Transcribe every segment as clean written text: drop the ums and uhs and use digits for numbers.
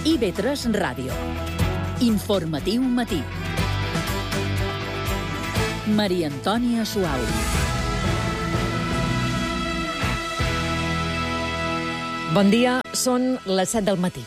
IB3 Ràdio. Informatiu matí. Maria Antònia Suau. Bon dia, són les 7 del matí.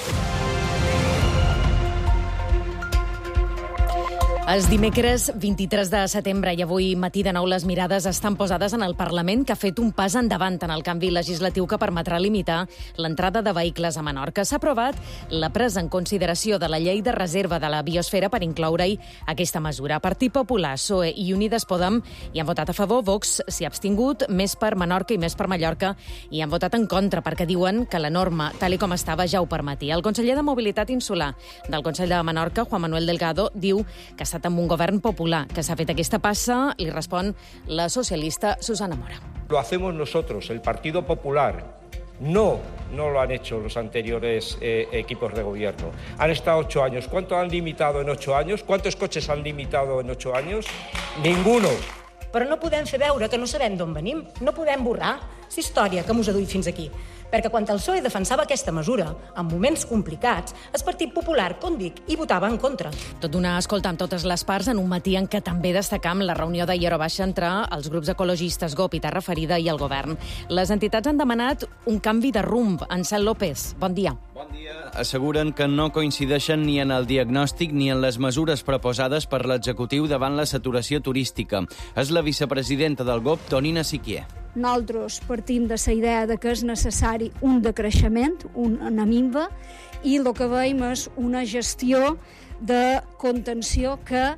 És dimecres 23 de setembre i avui matí de nou les mirades estan posades en el Parlament, que ha fet un pas endavant en el canvi legislatiu que permetrà limitar l'entrada de vehicles a Menorca. S'ha aprovat la presa en consideració de la llei de reserva de la biosfera per incloure-hi aquesta mesura. Partit Popular, PSOE i Unides Podem hi han votat a favor, Vox s'hi ha abstingut, més per Menorca i més per Mallorca hi han votat en contra perquè diuen que la norma, tal com estava, ja ho permetia. El conseller de Mobilitat Insular del Consell de Menorca, Juan Manuel Delgado, diu que ha estat amb un govern popular que s'ha fet aquesta passa. Li respon la socialista Susana Mora. Lo hacemos nosotros, el Partido Popular. No lo han hecho los anteriores equipos de gobierno. Han estado 8 años. ¿Cuánto han limitado en 8 años? ¿Cuántos coches han limitado en 8 años? Ninguno. Però no podem fer veure que no sabem d'on venim. No podem borrar la història que mos ha duit fins aquí. Perquè quan el PSOE defensava aquesta mesura, en moments complicats, el Partit Popular, com dic, hi votava en contra. Tot d'una escolta amb totes les parts en un matí en què també destacam la reunió d'ahir a baixa entre els grups ecologistes GOP i Terra Ferida i el govern. Les entitats han demanat un canvi de rumb. Ansel López, bon dia. Bon dia. Asseguren que no coincideixen ni en el diagnòstic ni en les mesures proposades per l'executiu davant la saturació turística. És la vicepresidenta del GOP, Tonina Siquier. Nosaltres partim de la idea de que és necessari un decreixement, una minva, i el que veiem és una gestió de contenció que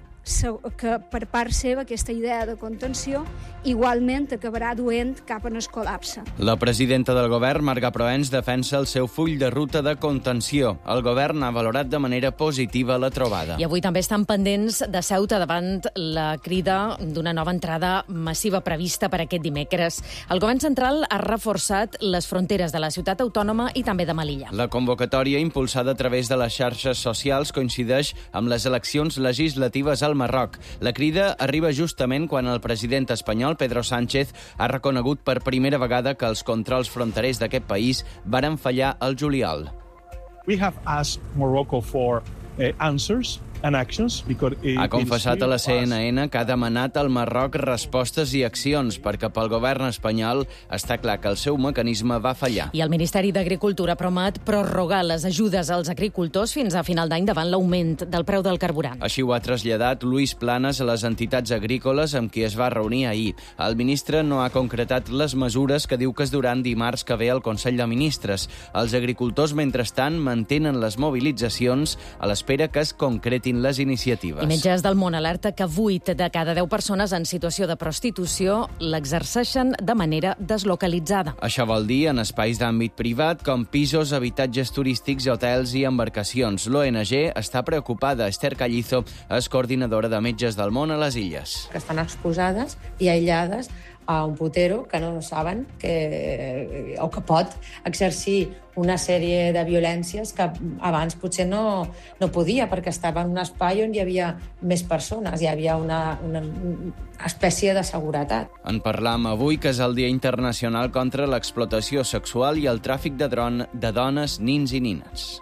per part seva aquesta idea de contenció igualment acabarà duent cap en el col·lapse. La presidenta del govern, Marga Proens, defensa el seu full de ruta de contenció. El govern ha valorat de manera positiva la trobada. I avui també estan pendents de Ceuta davant la crida d'una nova entrada massiva prevista per aquest dimecres. El govern central ha reforçat les fronteres de la ciutat autònoma i també de Melilla. La convocatòria, impulsada a través de les xarxes socials, coincideix amb les eleccions legislatives al Marroc. La crida arriba justament quan el president espanyol, Pedro Sánchez, ha reconegut per primera vegada que els controls fronterers d'aquest país varen fallar al juliol. We have asked Morocco for answers and actions because ha confessat a la CNN que ha demanat al Marroc respostes i accions perquè pel govern espanyol està clar que el seu mecanisme va fallar. I el Ministeri d'Agricultura promet prorrogar les ajudes als agricultors fins a final d'any davant l'augment del preu del carburant. Així ho ha traslladat Luis Planas a les entitats agrícoles amb qui es va reunir ahir. El ministre no ha concretat les mesures que diu que es duran dimarts que ve al Consell de Ministres. Els agricultors, mentrestant, mantenen les mobilitzacions a l'espera que es concretin les iniciatives. I Metges del Món alerta que 8 de cada 10 persones en situació de prostitució l'exerceixen de manera deslocalitzada. Això vol dir en espais d'àmbit privat com pisos, habitatges turístics, hotels i embarcacions. L'ONG està preocupada. Esther Callizo és coordinadora de Metges del Món a les Illes. Que estan exposades i aïllades a un putero que no saben o que pot exercir una sèrie de violències que abans potser no podia, perquè estava en un espai on hi havia més persones, hi havia una espècie de seguretat. En parlam avui, que és el Dia Internacional contra l'explotació sexual i el tràfic de dones, nins i nines.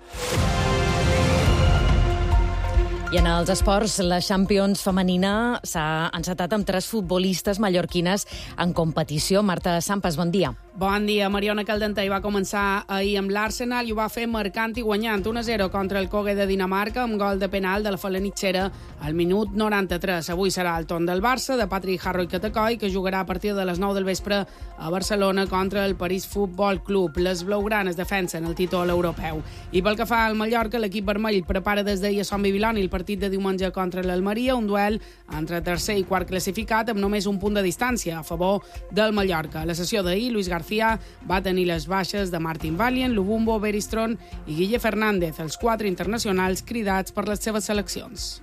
I en els esports, la Champions femenina s'ha encetat amb 3 futbolistes mallorquines en competició. Marta Sampas, bon dia. Bon dia. Mariona Caldentey va començar ahir amb l'Arsenal i ho va fer marcant i guanyant 1-0 contra el Køge de Dinamarca amb gol de penal de la Felanitxera al minut 93. Avui serà el torn del Barça, de Patrick Harroy Catacoi, que jugarà a partir de les 9 del vespre a Barcelona contra el París Futbol Club. Les blaugranes defensen el títol europeu. I pel que fa al Mallorca, l'equip vermell prepara des d'ahir a Sant Bibiloni el partit de diumenge contra l'Almeria, un duel entre tercer i quart classificat amb només un punt de distància a favor del Mallorca. A la sessió d'ahir, Luis García va tenir les baixes de Martin Valien, Lubumbo, Beristron i Guille Fernández, els 4 internacionals cridats per les seves seleccions.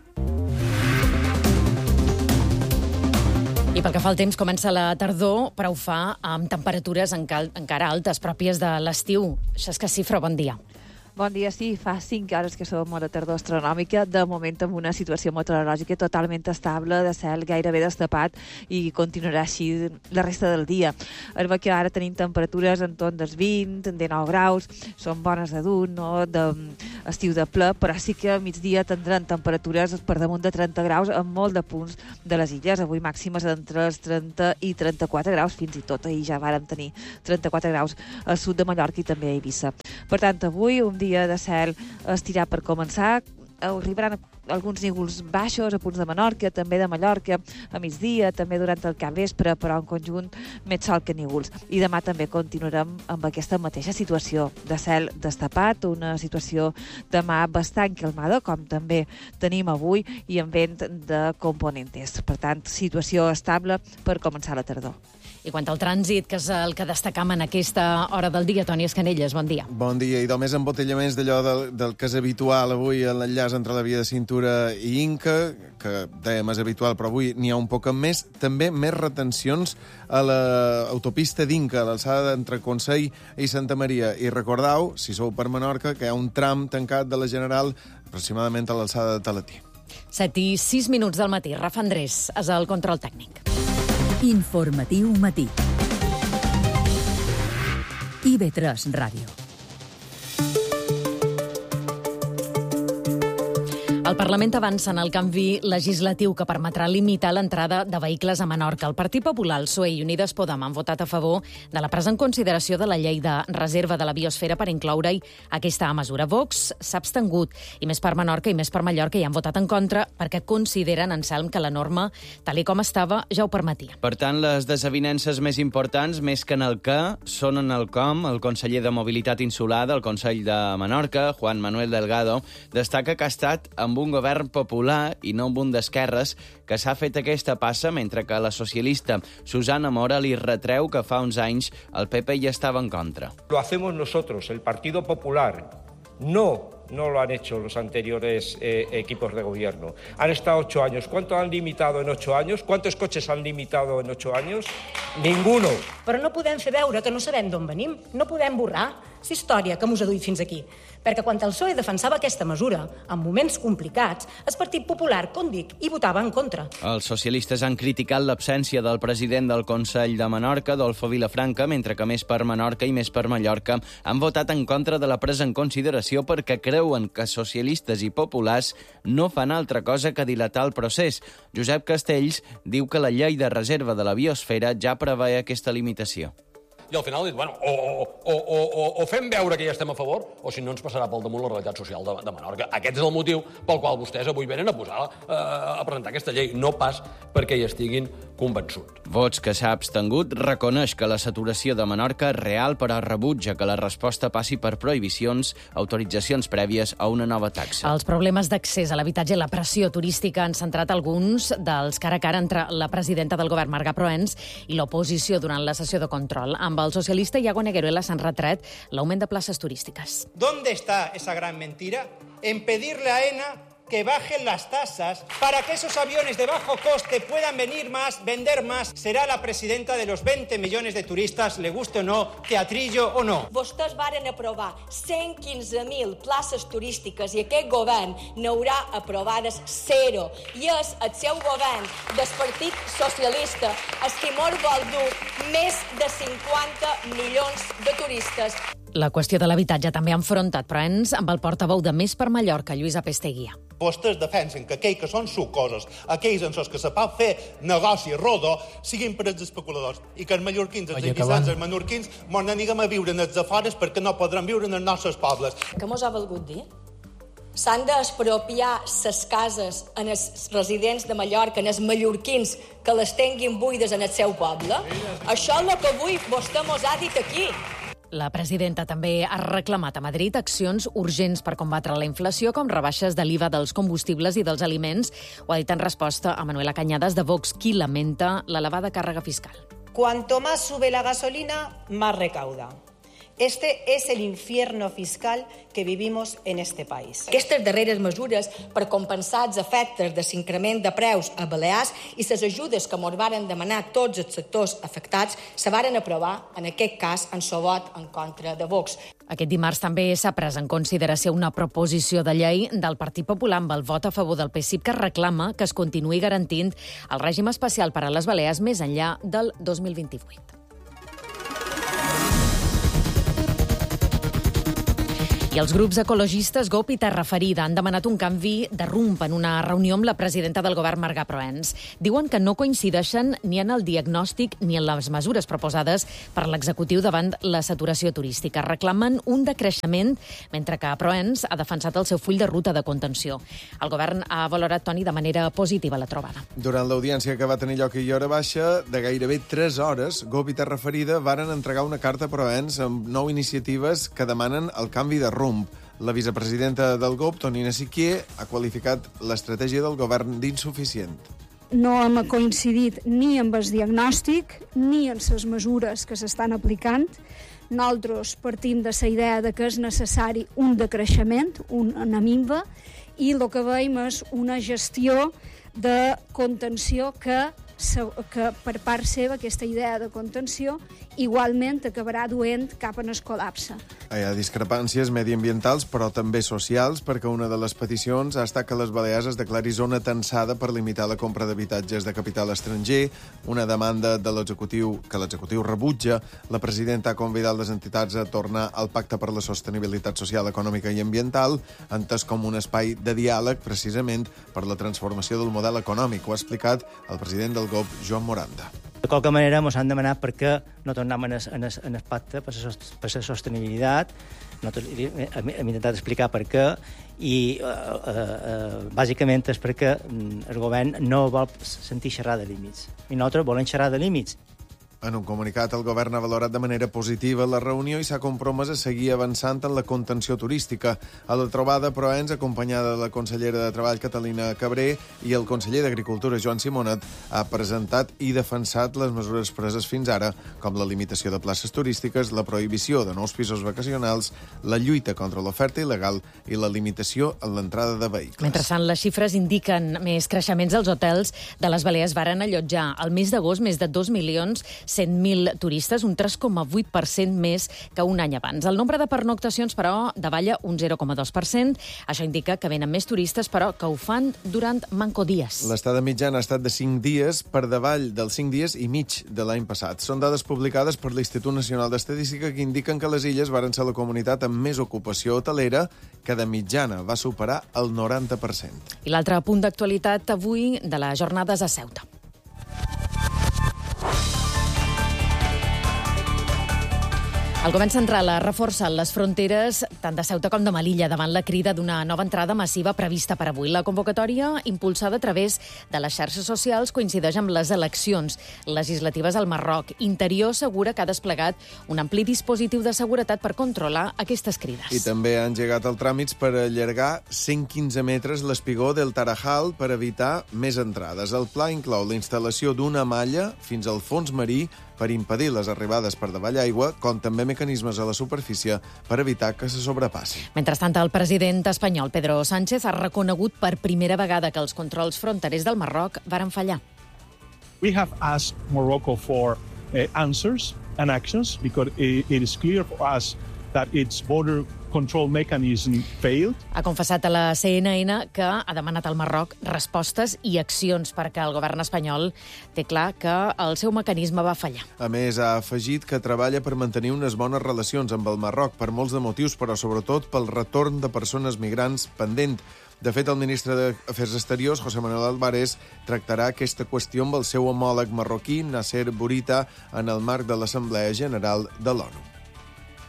I pel que fa al temps, comença la tardor, però ho fa amb temperatures encara altes, pròpies de l'estiu. Xesca Cifra, bon dia. Bon dia, sí, fa 5 hores que som a la tardor astronòmica, de moment amb una situació meteorològica totalment estable, de cel gairebé destapat i continuarà així la resta del dia. Es veu que ara tenim temperatures en torn dels 20, 19 graus, són bones de dur, no d'estiu de ple, però sí que a migdia tindran temperatures per damunt de 30 graus en molt de punts de les illes. Avui màximes entre els 30 i 34 graus, fins i tot ahir ja vàrem tenir 34 graus al sud de Mallorca i també a Eivissa. Per tant, avui un dia de cel estirat per començar, arribaran alguns núvols baixos a punts de Menorca, també de Mallorca, a migdia, també durant el capvespre, però en conjunt més sol que núvols. I demà també continuarem amb aquesta mateixa situació de cel destapat, una situació demà bastant calmada, com també tenim avui, i amb vent de componentes. Per tant, situació estable per començar la tardor. I quant al trànsit, que és el que destacam en aquesta hora del dia, Toni Escanelles, bon dia. Bon dia, i només embotellaments d'allò del que és habitual avui, l'enllaç entre la via de cintura i Inca, que dèiem és habitual, però avui n'hi ha un poc més. També més retencions a l'autopista d'Inca, a l'alçada entre Consell i Santa Maria. I recordeu, si sou per Menorca, que hi ha un tram tancat de la General aproximadament a l'alçada de Talatí. 7:06 del matí. Rafa Andrés és el control tècnic. Informatiu matí. IB3 Ràdio. El Parlament avança en el canvi legislatiu que permetrà limitar l'entrada de vehicles a Menorca. El Partit Popular, el PSOE i Unides Podem han votat a favor de la presa en consideració de la llei de reserva de la biosfera per incloure-hi aquesta mesura. Vox s'ha abstengut, i més per Menorca i més per Mallorca hi han votat en contra perquè consideren, Anselm, que la norma, tal com estava, ja ho permetia. Per tant, les desavinences més importants, més que en el què, són en el com. El conseller de Mobilitat Insular del Consell de Menorca, Juan Manuel Delgado, destaca que ha estat amb un govern popular i no amb un d'esquerres que s'ha fet aquesta passa, mentre que la socialista Susana Mora li retreu que fa uns anys el PP hi estava en contra. Lo hacemos nosotros, el Partido Popular. No lo han hecho los anteriores equipos de gobierno. Han estado 8 años. ¿Cuánto han limitado en 8 años? ¿Cuántos coches han limitado en 8 años? Ninguno. Però no podem fer veure que no sabem d'on venim. No podem borrar la història que mos ha duit fins aquí. Perquè quan el PSOE defensava aquesta mesura, en moments complicats, el Partit Popular, com dic, hi votava en contra. Els socialistes han criticat l'absència del president del Consell de Menorca, Adolfo Vilafranca, mentre que més per Menorca i més per Mallorca han votat en contra de la presa en consideració perquè creuen que socialistes i populars no fan altra cosa que dilatar el procés. Josep Castells diu que la llei de reserva de la biosfera ja preveia aquesta limitació. I al final he dit, bueno, o fem veure que ja estem a favor, o si no ens passarà pel damunt la realitat social de Menorca. Aquest és el motiu pel qual vostès avui venen a presentar aquesta llei, no pas perquè hi estiguin convençuts. Vots que s'ha abstengut reconeix que la saturació de Menorca és real, però rebutja que la resposta passi per prohibicions, autoritzacions prèvies o una nova taxa. Els problemes d'accés a l'habitatge i la pressió turística han centrat alguns dels cara a cara entre la presidenta del govern, Marga Proens, i l'oposició durant la sessió de control. Amb el socialista Iago Negueruela s'han retret l'augment de places turístiques. ¿Dónde está esa gran mentira? En pedirle a AENA que bajen las tasas para que esos aviones de bajo coste puedan venir más, vender más. Será la presidenta de los 20 millones de turistas, le guste o no, teatrillo o no. Vostès varen aprovar 115.000 places turístiques i aquest govern n'haurà aprovades 0. I és el seu govern del Partit Socialista el que mos vol dur més de 50 milions de turistes. La qüestió de l'habitatge també ha enfrontat Proens amb el portaveu de Més per Mallorca, Lluís Apesteguia. Vostès defensen que aquells que són sucosos, aquells en els que se pot fer negoci rodó, siguin per als especuladors i que els mallorquins, els eguissans, els menorquins, mos n'aniguem a viure en els afores perquè no podran viure en els nostres pobles. Què mos ha valgut dir? S'han d'expropiar les cases en els residents de Mallorca, en els mallorquins, que les tinguin buides en el seu poble? Això és el que avui vostè mos ha dit aquí. La presidenta també ha reclamat a Madrid accions urgents per combatre la inflació, com rebaixes de l'IVA dels combustibles i dels aliments. Ho ha dit en resposta a Manuela Cañadas de Vox, qui lamenta l'elevada càrrega fiscal. Cuanto más sube la gasolina, más recauda. Este és el infierno fiscal que vivimos en este país. Aquestes darreres mesures per compensar els efectes de l'increment de preus a Balears i les ajudes que ens varen demanar tots els sectors afectats se varen aprovar, en aquest cas, en el vot en contra de Vox. Aquest dimarts també s'ha pres en consideració una proposició de llei del Partit Popular amb el vot a favor del PSIP que reclama que es continuï garantint el règim especial per a les Balears més enllà del 2028. I els grups ecologistes GOP i Terra Ferida han demanat un canvi de rumb en una reunió amb la presidenta del govern, Marga Proens. Diuen que no coincideixen ni en el diagnòstic ni en les mesures proposades per l'executiu davant la saturació turística. Reclamen un decreixement, mentre que Proens ha defensat el seu full de ruta de contenció. El govern ha valorat, Toni, de manera positiva la trobada. Durant l'audiència que va tenir lloc ahir a hora baixa, de gairebé 3 hores, GOP i Terra Ferida varen entregar una carta a Proens amb 9 iniciatives que demanen el canvi de rumb. La vicepresidenta del GOP, Tonina Siquier, ha qualificat l'estratègia del govern d'insuficient. No hem coincidit ni amb el diagnòstic ni en les mesures que s'estan aplicant. Nosaltres partim de la idea de que és necessari un decreixement, una minva, i el que veiem és una gestió de contenció que per part seva aquesta idea de contenció igualment acabarà duent cap en el col·lapse. Hi ha discrepàncies mediambientals, però també socials, perquè una de les peticions ha estat que les Balears es declari zona tensada per limitar la compra d'habitatges de capital estranger, una demanda de l'executiu que l'executiu rebutja. La presidenta ha convidat les entitats a tornar al Pacte per la Sostenibilitat Social, Econòmica i Ambiental, entès com un espai de diàleg, precisament, per la transformació del model econòmic. Ho ha explicat el president del GOP, Joan Moranda. De qualque manera ens han demanat per què no tornem en el pacte per la sostenibilitat. Nosaltres hem intentat explicar per què i bàsicament és perquè el govern no vol sentir xerrar de límits. I nosaltres volem xerrar de límits. En un comunicat, el govern ha valorat de manera positiva la reunió i s'ha compromès a seguir avançant en la contenció turística. A la trobada, Proens, acompanyada de la consellera de Treball, Catalina Cabré, i el conseller d'Agricultura, Joan Simonet, ha presentat i defensat les mesures preses fins ara, com la limitació de places turístiques, la prohibició de nous pisos vacacionals, la lluita contra l'oferta il·legal i la limitació en l'entrada de vehicles. Mentrestant, les xifres indiquen més creixements als hotels de les Balears. Varen allotjar al mes d'agost més de 2.100.000 turistes, un 3,8% més que un any abans. El nombre de pernoctacions, però, davalla un 0,2%. Això indica que venen més turistes, però que ho fan durant manco dies. L'estada mitjana ha estat de 5 dies per davall dels 5 dies i mig de l'any passat. Són dades publicades per l'Institut Nacional d'Estadística que indiquen que les illes varen ser la comunitat amb més ocupació hotelera, que de mitjana va superar el 90%. I l'altre punt d'actualitat avui de les jornades a Ceuta. El govern central ha reforçat les fronteres tant de Ceuta com de Melilla davant la crida d'una nova entrada massiva prevista per avui. La convocatòria, impulsada a través de les xarxes socials, coincideix amb les eleccions legislatives al Marroc. Interior assegura que ha desplegat un ampli dispositiu de seguretat per controlar aquestes crides. I també ha engegat els tràmits per allargar 115 metres l'espigó del Tarajal per evitar més entrades. El pla inclou la instal·lació d'una malla fins al fons marí per impedir les arribades per davall aigua, com també mecanismes a la superfície per evitar que se sobrepassi. Mentrestant, el president espanyol Pedro Sánchez ha reconegut per primera vegada que els controls fronterers del Marroc varen fallar. We have asked Morocco for answers and actions because it is clear for us that its border control mechanism failed. Ha confessat a la CNN que ha demanat al Marroc respostes i accions perquè el govern espanyol té clar que el seu mecanisme va fallar. A més, ha afegit que treballa per mantenir unes bones relacions amb el Marroc per molts de motius, però sobretot pel retorn de persones migrants pendent. De fet, el ministre d'Afers Exteriors, José Manuel Álvarez, tractarà aquesta qüestió amb el seu homòleg marroquí, Nasser Bourita, en el marc de l'Assemblea General de l'ONU.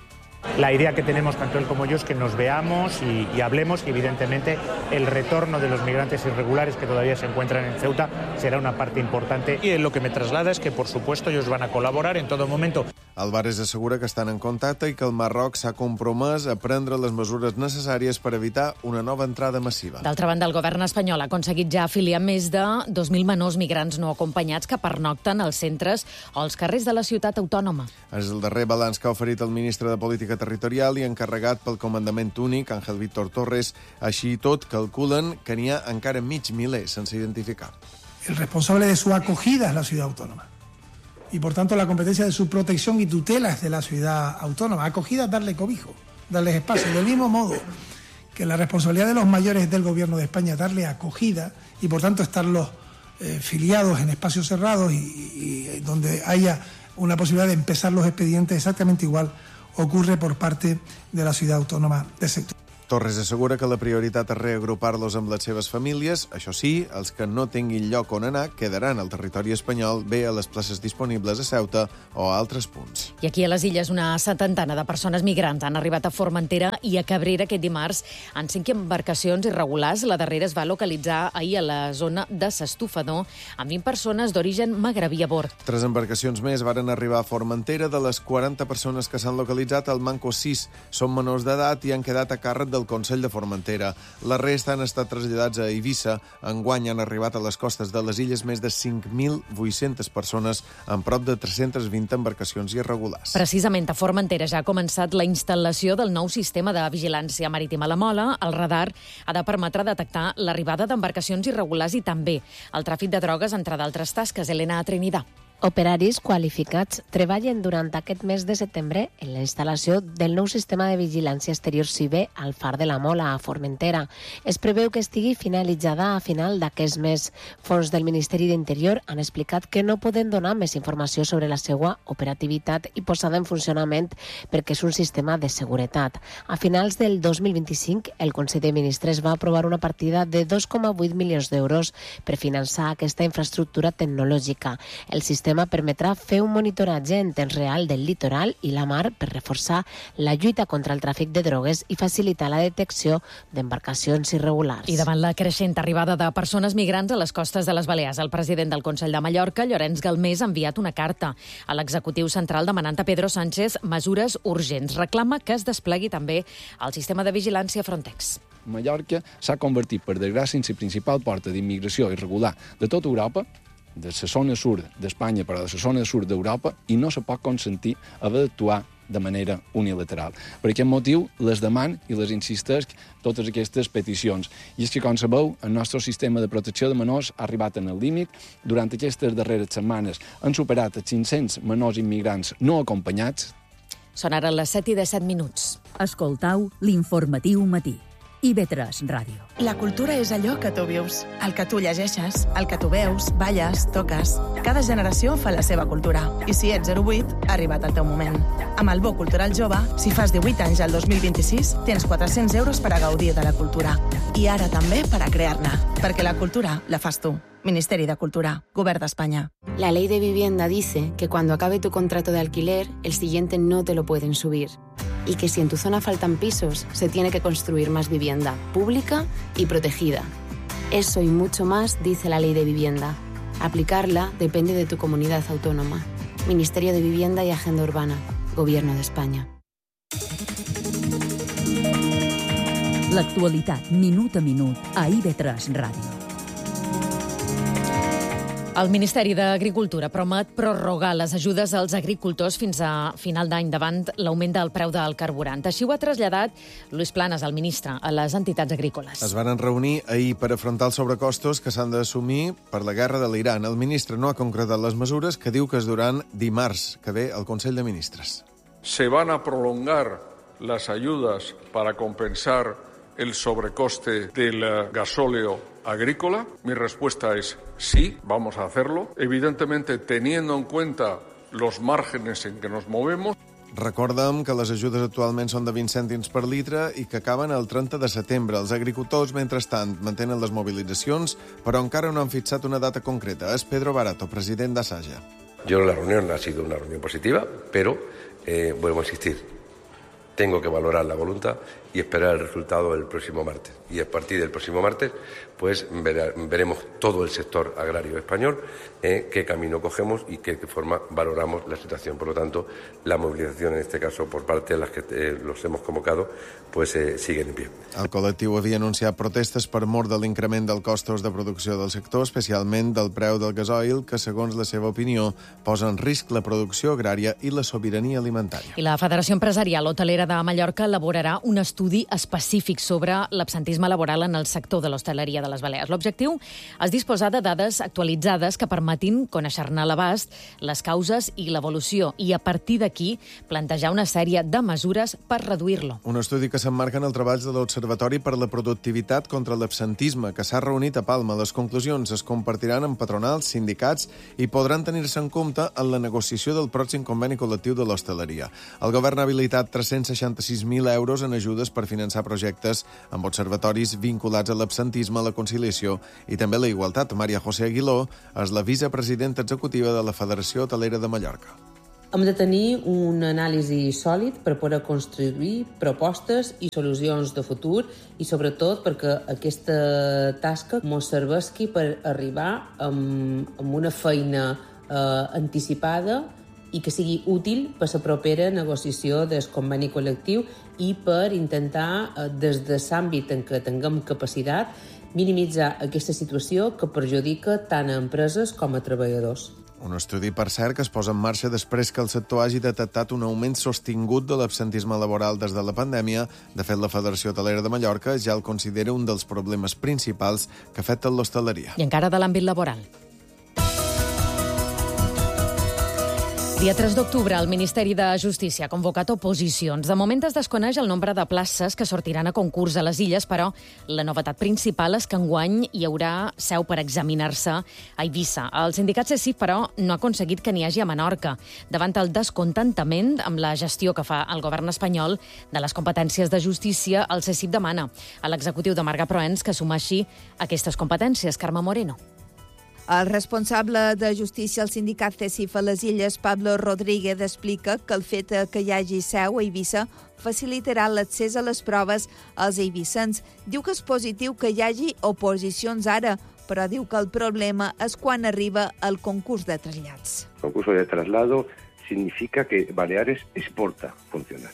La idea que tenemos tanto él como yo es que nos veamos y hablemos, y evidentemente el retorno de los migrantes irregulares que todavía se encuentran en Ceuta será una parte importante. Y lo que me traslada es que, por supuesto, ellos van a colaborar en todo momento. Álvarez assegura que estan en contacte i que el Marroc s'ha compromès a prendre les mesures necessàries per evitar una nova entrada massiva. D'altra banda, el govern espanyol ha aconseguit ja afiliar més de 2.000 menors migrants no acompanyats que pernocten als centres o als carrers de la ciutat autònoma. És el darrer balanç que ha oferit el ministre de Política Territorial i encarregat pel comandament únic, Ángel Víctor Torres. Així i tot, calculen que n'hi ha encara mig miler sense identificar. El responsable de su acogida es la ciudad autónoma. Y por tanto la competencia de su protección y tutela es de la ciudad autónoma. Acogida es darle cobijo, darles espacio. Del mismo modo que la responsabilidad de los mayores es del Gobierno de España darle acogida y por tanto estarlos filiados en espacios cerrados y donde haya una posibilidad de empezar los expedientes exactamente igual ocurre por parte de la ciudad autónoma de Ceuta. Torres assegura que la prioritat és reagrupar-los amb les seves famílies. Això sí, els que no tinguin lloc on anar quedaran al territori espanyol, bé a les places disponibles a Ceuta o a altres punts. I aquí a les Illes una setantena de persones migrants han arribat a Formentera i a Cabrera aquest dimarts en 5 embarcacions irregulars. La darrera es va localitzar ahir a la zona de s'Estufador amb 20 persones d'origen magrebí a bord. 3 embarcacions més varen arribar a Formentera. De les 40 persones que s'han localitzat, al manco 6 són menors d'edat i han quedat a càrrec del Consell de Formentera. La resta han estat traslladats a Eivissa. Enguany han arribat a les costes de les illes més de 5.800 persones amb prop de 320 embarcacions irregulars. Precisament a Formentera ja ha començat la instal·lació del nou sistema de vigilància marítima a la Mola. El radar ha de permetre detectar l'arribada d'embarcacions irregulars i també el tràfic de drogues, entre d'altres tasques. Elena Trinidad. Operaris qualificats treballen durant aquest mes de setembre en la instal·lació del nou sistema de vigilància exterior CIBE al Far de la Mola, a Formentera. Es preveu que estigui finalitzada a final d'aquest mes. Fons del Ministeri d'Interior han explicat que no poden donar més informació sobre la seva operativitat i posada en funcionament perquè és un sistema de seguretat. A finals del 2025, el Consell de Ministres va aprovar una partida de 2,8 milions d'euros per finançar aquesta infraestructura tecnològica. El sistema permetrà fer un monitoratge en temps real del litoral i la mar per reforçar la lluita contra el tràfic de drogues i facilitar la detecció d'embarcacions irregulars. I davant la creixent arribada de persones migrants a les costes de les Balears, el president del Consell de Mallorca, Llorenç Galmés, ha enviat una carta a l'executiu central demanant a Pedro Sánchez mesures urgents. Reclama que es desplegui també el sistema de vigilància Frontex. Mallorca s'ha convertit, per desgràcia, en la principal porta d'immigració irregular de tota Europa, de la zona sud d'Espanya, però de la zona sud d'Europa, i no se pot consentir haver d'actuar de manera unilateral. Per aquest motiu, les deman i les insistesc totes aquestes peticions. I és que, com sabeu, el nostre sistema de protecció de menors ha arribat en el límit. Durant aquestes darreres setmanes han superat els 500 menors immigrants no acompanyats. Són ara les 7:17. Escoltau l'informatiu matí. IB3 Ràdio. La cultura és allò que tu vius, el que tu llegeixes, el que tu veus, balles, toques. Cada generació fa la seva cultura. I si ets 08, ha arribat el teu moment. Amb el Bo Cultural Jove, si fas 18 anys al 2026, tens 400 euros per a gaudir de la cultura. I ara també per a crear-ne, perquè la cultura la fas tu. Ministeri de Cultura, Govern d'Espanya. La Ley de Vivienda dice que cuando acabe tu contrato de alquiler, el siguiente no te lo pueden subir. Y que si en tu zona faltan pisos, se tiene que construir más vivienda pública y protegida. Eso y mucho más dice la Ley de Vivienda. Aplicarla depende de tu comunidad autónoma. Ministerio de Vivienda y Agenda Urbana, Gobierno de España. L'actualitat, minut a minut, a IB3 Ràdio. El Ministeri d'Agricultura promet prorrogar les ajudes als agricultors fins a final d'any davant l'augment del preu del carburant. Així ho ha traslladat Luis Planas, el ministre, a les entitats agrícoles. Es van reunir ahir per afrontar els sobrecostos que s'han d'assumir per la guerra de l'Iran. El ministre no ha concretat les mesures que diu que es duran dimarts que ve al Consell de Ministres. ¿Se van a prolongar las ayudas para compensar el sobrecoste del gasóleo agrícola? Mi respuesta es sí, vamos a hacerlo. Evidentemente, teniendo en cuenta los márgenes en que nos movemos. Recordem que les ajudes actualment són de 20 cèntims per litre i que acaben el 30 de setembre. Els agricultors, mentrestant, mantenen les mobilitzacions, però encara no han fixat una data concreta. És Pedro Barato, president d'Asaja. Yo la reunión ha sido una reunión positiva, pero vuelvo a insistir. Tengo que valorar la voluntad y esperar el resultado el próximo martes. Y a partir del próximo martes, pues veremos todo el sector agrario español, qué camino cogemos y qué forma valoramos la situación. Por lo tanto, la movilización, en este caso, por parte de las que los hemos convocado, pues siguen en pie. El col·lectiu havia anunciat protestes per mor de l'increment dels costos de producció del sector, especialment del preu del gasoil, que, segons la seva opinió, posa en risc la producció agrària i la sobirania alimentària. I la Federació Empresarial Hotelera de Mallorca elaborarà un estudi específic sobre l'absentisme laboral en el sector de l'hostaleria de les Balears. L'objectiu és disposar de dades actualitzades que permetin conèixer-ne l'abast, les causes i l'evolució, i a partir d'aquí plantejar una sèrie de mesures per reduir-lo. Un estudi que s'emmarca en el treball de l'Observatori per la Productivitat contra l'Absentisme, que s'ha reunit a Palma. Les conclusions es compartiran amb patronals, sindicats i podran tenir-se en compte en la negociació del pròxim conveni col·lectiu de l'hostaleria. El govern ha habilitat 366.000 euros en ajudes per finançar projectes amb observatoris vinculats a l'absentisme, la conciliació i també la igualtat. Maria José Aguiló és la vicepresidenta executiva de la Federació Hotelera de Mallorca. Hem de tenir un anàlisi sòlid per poder construir propostes i solucions de futur i, sobretot, perquè aquesta tasca ens serveixi per arribar amb una feina anticipada i que sigui útil per la propera negociació del conveni col·lectiu i per intentar, des de l'àmbit en què tinguem capacitat, minimitzar aquesta situació que perjudica tant a empreses com a treballadors. Un estudi, per cert, que es posa en marxa després que el sector hagi detectat un augment sostingut de l'absentisme laboral des de la pandèmia. De fet, la Federació Hotelera de Mallorca ja el considera un dels problemes principals que afecten l'hostaleria. I encara de l'àmbit laboral. Dia 3 d'octubre, el Ministeri de Justícia ha convocat oposicions. De moment es desconeix el nombre de places que sortiran a concurs a les Illes, però la novetat principal és que enguany hi haurà seu per examinar-se a Eivissa. El sindicat CECIF, però, no ha aconseguit que n'hi hagi a Menorca. Davant el descontentament amb la gestió que fa el govern espanyol de les competències de justícia, el CECIF demana a l'executiu de Marga Proens que assumeixi aquestes competències. Carme Moreno. El responsable de justícia al sindicat CECIF a les Illes, Pablo Rodríguez, explica que el fet que hi hagi seu a Eivissa facilitarà l'accés a les proves als eivissens. Diu que és positiu que hi hagi oposicions ara, però diu que el problema és quan arriba el concurs de trasllats. El concurso de traslado significa que Baleares exporta funcionarios.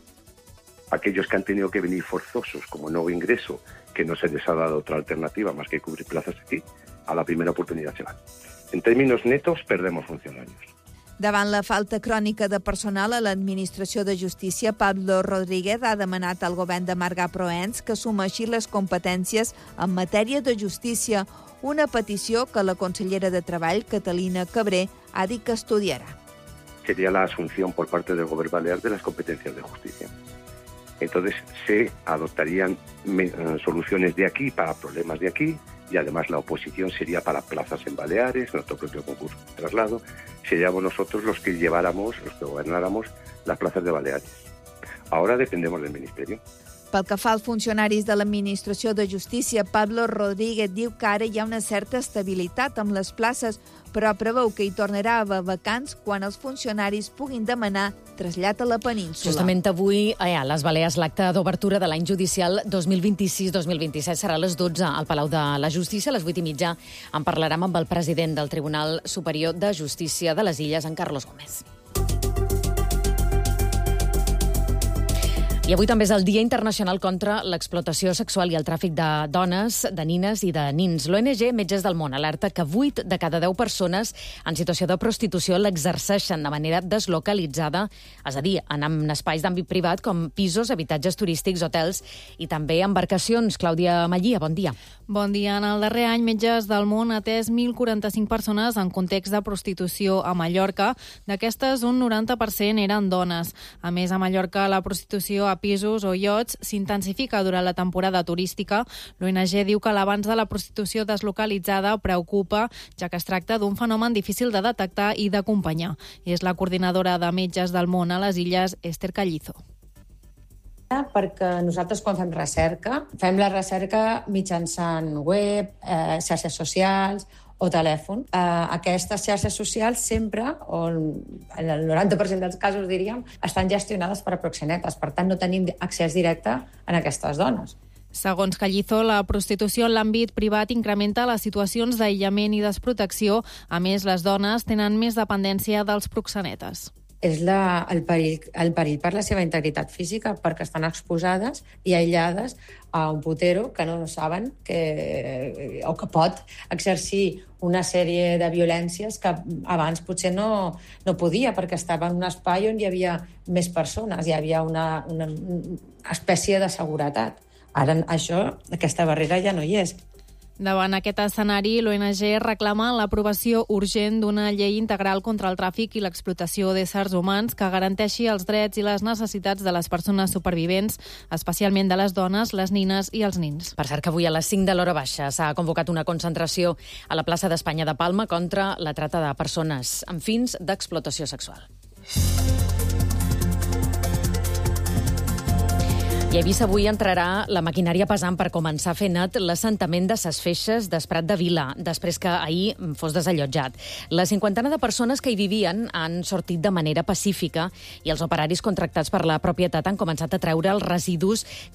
Aquellos que han tenido que venir forzosos como nuevo ingreso, que no se les ha dado otra alternativa más que cubrir plazas aquí, a la primera oportunidad se van. En términos netos, perdemos funcionarios. Davant la falta crònica de personal a l'Administració de Justícia, Pablo Rodríguez ha demanat al govern de Marga Proens que assumeixi les competències en matèria de justícia, una petició que la consellera de Treball, Catalina Cabré, ha dit que estudiarà. Sería la asunción por parte del Gobierno Balear de las competencias de justicia. Entonces se adoptarían soluciones de aquí para problemas de aquí, y además la oposición sería para plazas en Baleares, nuestro propio concurso de traslado. Seríamos nosotros los que lleváramos, los que gobernáramos las plazas de Baleares. Ahora dependemos del Ministerio. Pel que fa als funcionaris de l'Administració de Justícia, Pablo Rodríguez diu que ara hi ha una certa estabilitat amb les places, però preveu que hi tornarà a haver vacants quan els funcionaris puguin demanar trasllat a la península. Justament avui, a les Balears, l'acte d'obertura de l'any judicial 2026-2027 serà a les 12 al Palau de la Justícia. A les 8:30 en parlarem amb el president del Tribunal Superior de Justícia de les Illes, en Carlos Gómez. I avui també és el Dia Internacional contra l'explotació sexual i el tràfic de dones, de nines i de nins. L'ONG Metges del Món alerta que 8 de cada 10 persones en situació de prostitució l'exerceixen de manera deslocalitzada, és a dir, en espais d'àmbit privat com pisos, habitatges turístics, hotels i també embarcacions. Clàudia Mallía, bon dia. Bon dia. En el darrer any, Metges del Món ha atès 1.045 persones en context de prostitució a Mallorca. D'aquestes, un 90% eren dones. A més, a Mallorca, la prostitució a pisos o iots s'intensifica durant la temporada turística. L'ONG diu que l'avanç de la prostitució deslocalitzada preocupa, ja que es tracta d'un fenomen difícil de detectar i d'acompanyar. És la coordinadora de Metges del Món a les Illes, Esther Callizo. Perquè nosaltres quan fem la recerca mitjançant web, xarxes socials o telèfon. Aquestes xarxes socials sempre, o en el 90% dels casos, diríem, estan gestionades per proxenetes. Per tant, no tenim accés directe a aquestes dones. Segons Callizo, la prostitució en l'àmbit privat incrementa les situacions d'aïllament i desprotecció. A més, les dones tenen més dependència dels proxenetes. És el perill per la seva integritat física, perquè estan exposades i aïllades a un putero que no saben o que pot exercir una sèrie de violències que abans potser no podia, perquè estava en un espai on hi havia més persones, hi havia una espècie de seguretat. Ara aquesta barrera ja no hi és. Davant aquest escenari, l'ONG reclama l'aprovació urgent d'una llei integral contra el tràfic i l'explotació d'éssers humans que garanteixi els drets i les necessitats de les persones supervivents, especialment de les dones, les nines i els nins. Per cert, que avui a les 5 de l'hora baixa s'ha convocat una concentració a la plaça d'Espanya de Palma contra la trata de persones amb fins d'explotació sexual. I a Eivissa avui entrarà la maquinària pesant per començar a fer net l'assentament de Ses Feixes d'Esprat de Vila, després que ahir fos desallotjat. La 50 de persones que hi vivien han sortit de manera pacífica i els operaris contractats per la propietat han començat a treure els residus que